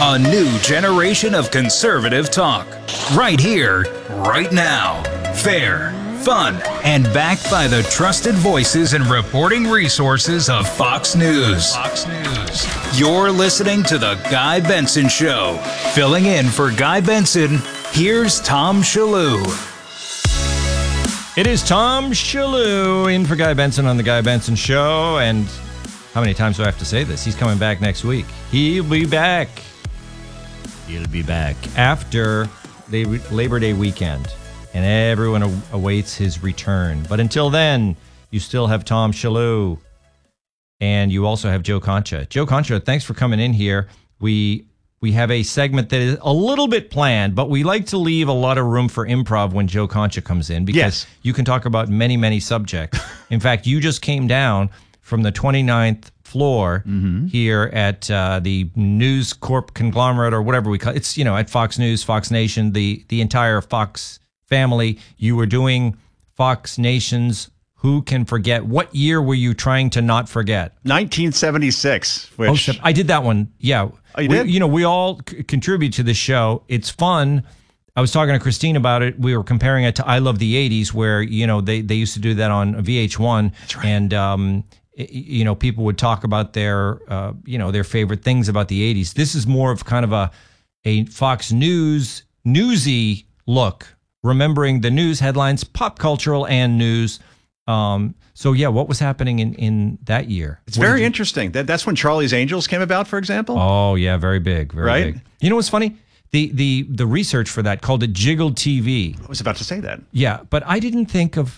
A new generation of conservative talk. Right here, right now. Fair, fun, and backed by the trusted voices and reporting resources of Fox News. You're listening to The Guy Benson Show. Filling in for Guy Benson, here's Tom Shillue. It is Tom Shillue in for Guy Benson on The Guy Benson Show. And how many times do I have to say this? He's coming back next week. He'll be back. He'll be back after the Labor Day weekend. And everyone awaits his return. But until then, you still have Tom Shillue. And you also have Joe Concha. Joe Concha, thanks for coming in here. We have a segment that is a little bit planned, but we like to leave a lot of room for improv when Joe Concha comes in because you can talk about many, many subjects. In fact, you just came down from the 29th floor here at the News Corp conglomerate or whatever we call it. It's, at Fox News, Fox Nation, the entire Fox family. You were doing Fox Nation's Who Can Forget? What year were you trying to not forget? 1976. Which I did that one. Yeah. Oh, you did? We all contribute to this show. It's fun. I was talking to Christine about it. We were comparing it to I Love the 80s where, they used to do that on VH1. That's right. And, people would talk about their favorite things about the 80s. This is more of kind of a Fox News, newsy look, remembering the news headlines, pop cultural and news. What was happening in that year? It's very interesting. That's when Charlie's Angels came about, for example. Oh, yeah, very big, very big. You know what's funny? The research for that called it Jiggle TV. I was about to say that. Yeah, but I didn't think of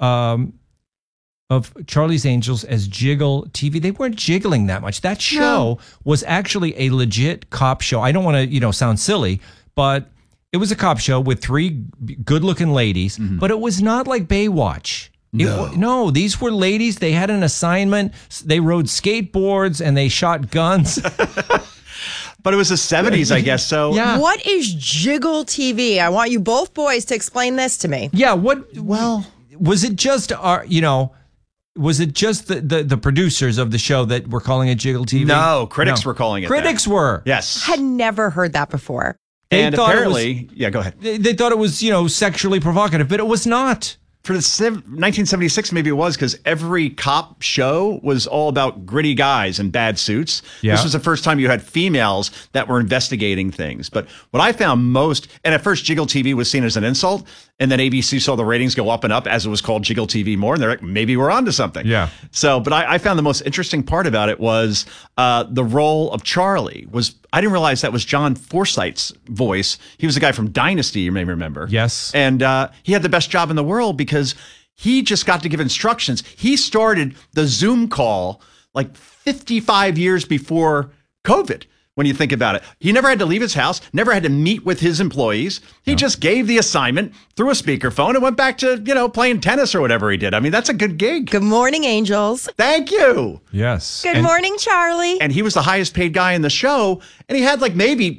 Charlie's Angels as Jiggle TV. They weren't jiggling that much. That show was actually a legit cop show. I don't want to, sound silly, but it was a cop show with three good-looking ladies, but it was not like Baywatch. No, these were ladies. They had an assignment. They rode skateboards and they shot guns. But it was the 70s, I guess. So yeah. What is Jiggle TV? I want you both boys to explain this to me. Yeah. Was it just was it just the producers of the show that were calling it Jiggle TV? No, critics were calling it. Critics were. Yes. Had never heard that before. And apparently, go ahead. They thought it was, sexually provocative, but it was not. For the 1976, maybe it was because every cop show was all about gritty guys in bad suits. Yeah. This was the first time you had females that were investigating things. But what I found most, and at first Jiggle TV was seen as an insult, and then ABC saw the ratings go up and up as it was called Jiggle TV more, and they're like, maybe we're onto something. Yeah. So, but I found the most interesting part about it was the role of Charlie was. I didn't realize that was John Forsythe's voice. He was the guy from Dynasty, you may remember. Yes. And he had the best job in the world because he just got to give instructions. He started the Zoom call like 55 years before COVID, when you think about it. He never had to leave his house, never had to meet with his employees. He just gave the assignment through a speakerphone and went back to, playing tennis or whatever he did. I mean, that's a good gig. Good morning, Angels. Thank you. Yes. Good morning, Charlie. And he was the highest paid guy in the show. And he had like maybe,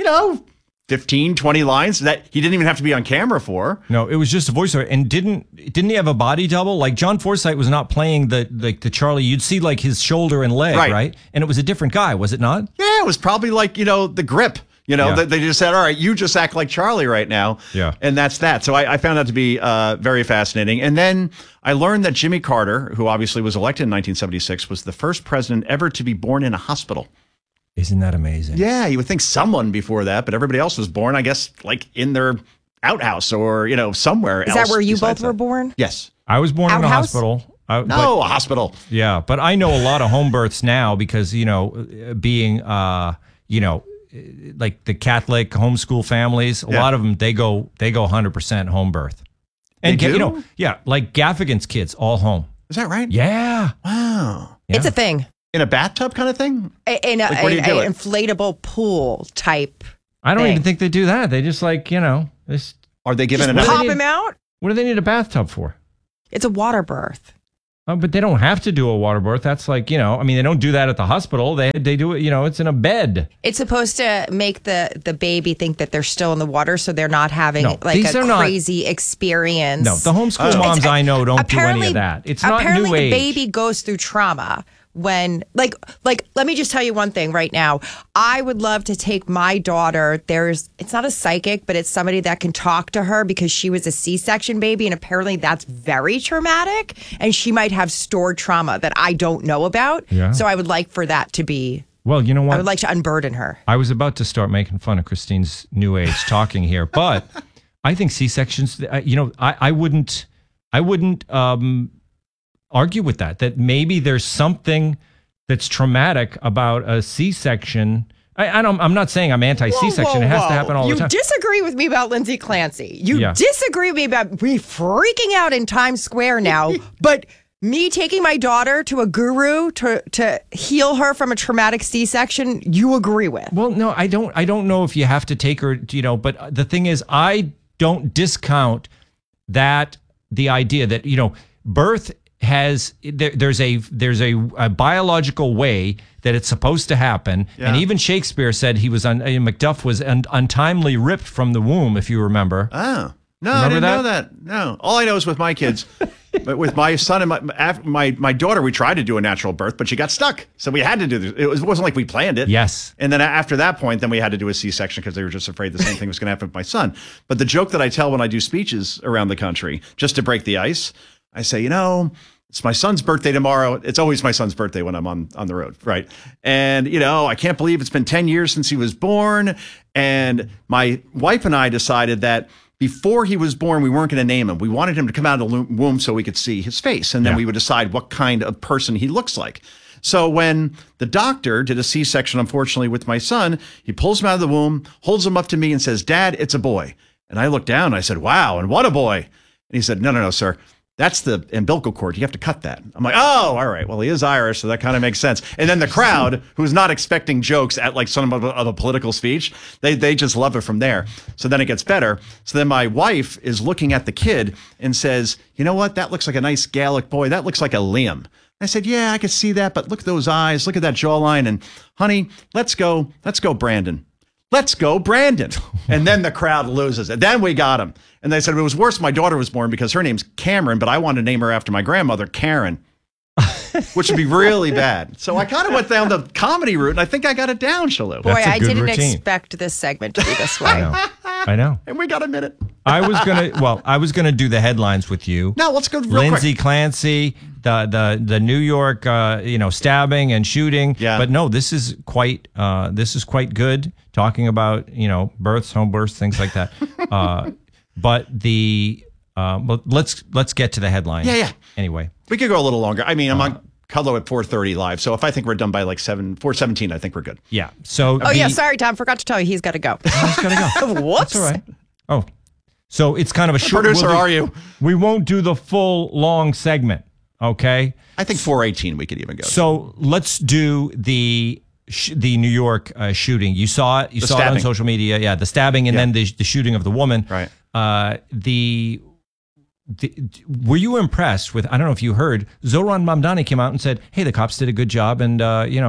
15, 20 lines that he didn't even have to be on camera for. No, it was just a voiceover. And didn't he have a body double? Like John Forsythe was not playing the Charlie. You'd see like his shoulder and leg, right? And it was a different guy, was it not? Yeah, it was probably like, the grip. They just said, all right, you just act like Charlie right now. Yeah. And that's that. So I found that to be very fascinating. And then I learned that Jimmy Carter, who obviously was elected in 1976, was the first president ever to be born in a hospital. Isn't that amazing? Yeah, you would think someone before that, but everybody else was born, I guess, like in their outhouse or, somewhere else. Is that where you both were born? Yes. I was born in a Outhouse? hospital. A hospital. Yeah, but I know a lot of home births now because, being, like the Catholic homeschool families, a lot of them, they go 100% home birth. And, They do? like Gaffigan's kids, all home. Is that right? Yeah. Wow. Yeah. It's a thing. In a bathtub kind of thing? In an inflatable pool type. I don't thing. even think they do that. They just like, this. Are they given Just enough? pop him out? What do they need a bathtub for? It's a water birth. But they don't have to do a water birth. That's like, they don't do that at the hospital. They do it, it's in a bed. It's supposed to make the baby think that they're still in the water, so they're not having crazy experience. No, the homeschool moms I know don't do any of that. It's not apparently new age. The baby goes through trauma when like let me just tell you one thing right now. I would love to take my daughter. It's not a psychic, but it's somebody that can talk to her because she was a C-section baby, and apparently that's very traumatic, and she might have stored trauma that I don't know about. Yeah. So I would like for that to be. Well, you know what? I would like to unburden her. I was about to start making fun of Christine's new age talking here, but I think C-sections. I wouldn't argue with that. That maybe there's something that's traumatic about a C-section. I'm not saying I'm anti-C-section. It has to happen all the time. You disagree with me about Lindsay Clancy. You disagree with me about me freaking out in Times Square now, but me taking my daughter to a guru to heal her from a traumatic C-section, you agree with? Well, no, I don't know if you have to take her, but the thing is, I don't discount that the idea that, birth has there's a biological way that it's supposed to happen, and even Shakespeare said Macduff was untimely ripped from the womb, if you remember. Oh no, I didn't know that. No, all I know is with my kids, but with my son and my daughter, we tried to do a natural birth, but she got stuck, so we had to do this. It wasn't like we planned it. Yes, and then after that point, then we had to do a C-section because they were just afraid the same thing was going to happen with my son. But the joke that I tell when I do speeches around the country, just to break the ice, I say, it's my son's birthday tomorrow. It's always my son's birthday when I'm on the road, right? And, I can't believe it's been 10 years since he was born. And my wife and I decided that before he was born, we weren't going to name him. We wanted him to come out of the womb so we could see his face. And then we would decide what kind of person he looks like. So when the doctor did a C-section, unfortunately, with my son, he pulls him out of the womb, holds him up to me and says, "Dad, it's a boy." And I looked down and I said, "Wow, and what a boy." And he said, No, sir. That's the umbilical cord. You have to cut that. I'm like, oh, all right. Well, he is Irish, so that kind of makes sense. And then the crowd, who's not expecting jokes at like some of a political speech, they just love it from there. So then it gets better. So then my wife is looking at the kid and says, "You know what? That looks like a nice Gaelic boy. That looks like a Liam." I said, "Yeah, I could see that, but look at those eyes. Look at that jawline. And honey, let's go Brandon. Let's go, Brandon." And then the crowd loses it. Then we got him. And they said it was worse. My daughter was born because her name's Cameron, but I wanted to name her after my grandmother, Karen, which would be really bad. So I kind of went down the comedy route, and I think I got it down, Shalou. Boy, I didn't expect this segment to be this way. I know. And we got a minute. I was gonna do the headlines with you. No, let's go real Lindsay quick. Clancy, the New York, stabbing and shooting. Yeah. But no, this is quite good. Talking about births, home births, things like that. But let's get to the headline. Yeah. Anyway, we could go a little longer. I mean, I'm on Cudlow at 4:30 live, so if I think we're done by like 4:17, I think we're good. Yeah. So. Sorry, Tom. Forgot to tell you, he's got to go. He's got to go. Whoops. That's all right. Oh, so it's kind of a short. Producer, are you? We won't do the full long segment. Okay. I think 4:18 we could even go. So let's do the New York shooting. You saw it. You saw it on social media. Yeah, the stabbing and then the shooting of the woman. Right. Were you impressed with? I don't know if you heard. Zohran Mamdani came out and said, "Hey, the cops did a good job," and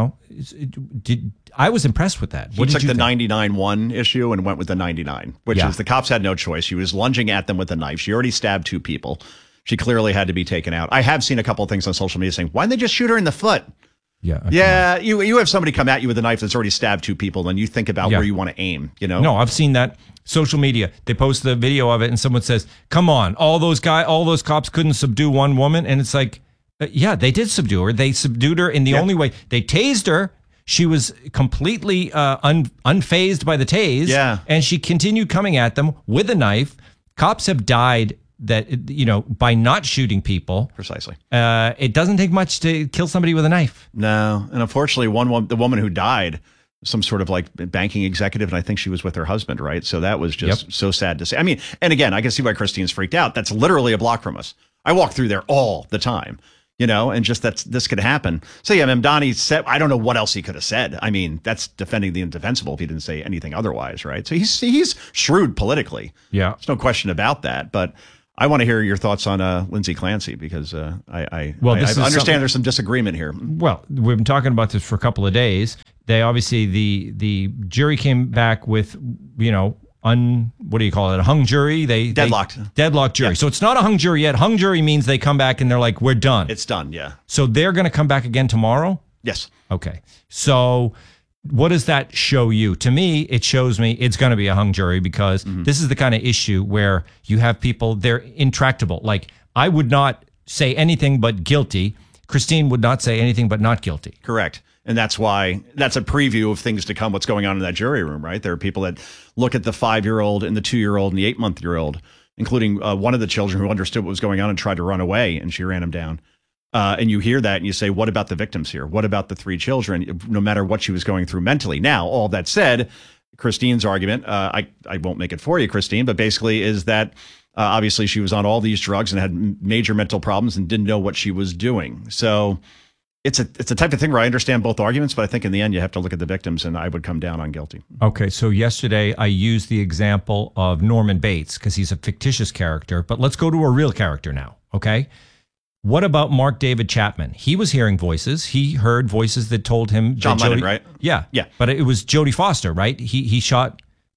I was impressed with that. He took the 99-1 issue and went with the 99, which is the cops had no choice. She was lunging at them with a knife. She already stabbed 2 people. She clearly had to be taken out. I have seen a couple of things on social media saying, "Why didn't they just shoot her in the foot?" Yeah. You have somebody come at you with a knife that's already stabbed 2 people, and you think about where you want to aim. No, I've seen that. Social media, they post the video of it, and someone says, "Come on, all those cops couldn't subdue one woman," and it's like, yeah, they did subdue her. They subdued her in the only way. They tased her. She was completely unfazed by the tase, and she continued coming at them with a knife. Cops have died by not shooting people. Precisely. It doesn't take much to kill somebody with a knife. No, and unfortunately, the woman who died, some sort of like banking executive, and I think she was with her husband, right? So that was just so sad to see. I mean, and again, I can see why Christine's freaked out. That's literally a block from us. I walk through there all the time, and just this could happen. So yeah, Mamdani said, I don't know what else he could have said. I mean, that's defending the indefensible if he didn't say anything otherwise, right? So he's shrewd politically. Yeah. There's no question about that, but I want to hear your thoughts on Lindsay Clancy because I understand there's some disagreement here. Well, we've been talking about this for a couple of days. They obviously the jury came back with what do you call it? A hung jury? Deadlocked. Deadlocked jury. Yeah. So it's not a hung jury yet. Hung jury means they come back and they're like, we're done. It's done, yeah. So they're going to come back again tomorrow? Yes. Okay. So what does that show you? To me, it shows me it's going to be a hung jury because this is the kind of issue where you have people, they're intractable. Like, I would not say anything but guilty. Christine would not say anything but not guilty. Correct. And that's why that's a preview of things to come, what's going on in that jury room, right? There are people that look at the 5-year-old and the 2-year-old and the 8-month-year-old, including one of the children who understood what was going on and tried to run away, and she ran him down. And you hear that and you say, what about the victims here? What about the 3 children, no matter what she was going through mentally? Now, all that said, Christine's argument, I won't make it for you, Christine, but basically is that obviously she was on all these drugs and had major mental problems and didn't know what she was doing. So it's a type of thing where I understand both arguments, but I think in the end you have to look at the victims, and I would come down on guilty. Okay, so yesterday I used the example of Norman Bates because he's a fictitious character, but let's go to a real character now, okay? What about Mark David Chapman? He was hearing voices. He heard voices that told him John that Lennon, right? Yeah. Yeah. But it was Jodie Foster, right? He shot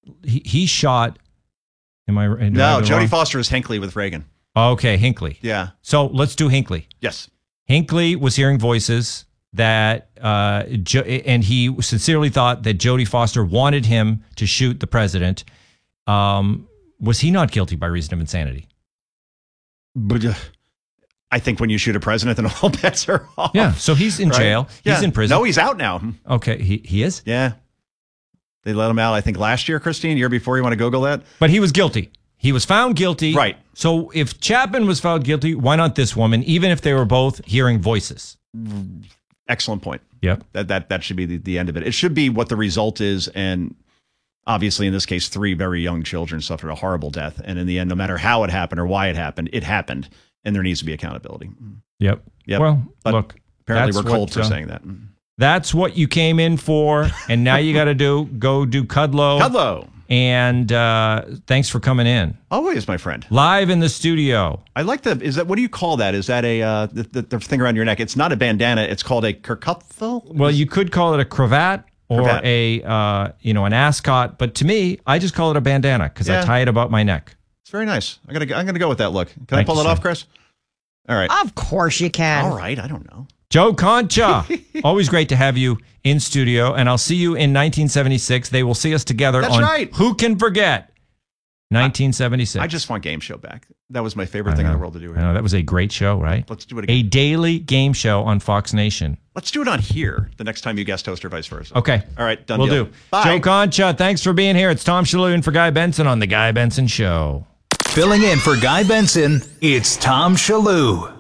am I right? No, Jodie Foster is Hinckley with Reagan. Okay, Hinckley. Yeah. So let's do Hinckley. Yes. Hinckley was hearing voices that, and he sincerely thought that Jodie Foster wanted him to shoot the president. Was he not guilty by reason of insanity? But I think when you shoot a president, then all bets are off. Yeah. So he's in jail. He's in prison. No, he's out now. Okay. He is? Yeah. They let him out, I think, last year, Christine, year before. You want to Google that? But he was guilty. He was found guilty. Right. So if Chapman was found guilty, why not this woman, even if they were both hearing voices? Excellent point. Yep. That should be the end of it. It should be what the result is. And obviously, in this case, 3 very young children suffered a horrible death. And in the end, no matter how it happened or why it happened. And there needs to be accountability. Yep. Well, but look. Apparently, we're cold for saying that. That's what you came in for. And now you got to go do Kudlow. Kudlow. And thanks for coming in. Always, my friend. Live in the studio. I like what do you call that? Is that the thing around your neck? It's not a bandana. It's called a kerfuffle? Well, you could call it a cravat or an ascot. But to me, I just call it a bandana because I tie it about my neck. It's very nice. I'm gonna go with that look. Can I pull it off, Chris? All right. Of course you can. All right. I don't know. Joe Concha, always great to have you in studio, and I'll see you in 1976. They will see us together on right. Who Can Forget 1976. I just want Game Show back. That was my favorite thing in the world to do here. I know, that was a great show, right? Let's do it again. A daily game show on Fox Nation. Let's do it on here the next time you guest host or vice versa. Okay. All right, done. We'll deal. do. Bye. Joe Concha, thanks for being here. It's Tom Shalhoub in for Guy Benson on The Guy Benson Show. Filling in for Guy Benson, it's Tom Shalhoub.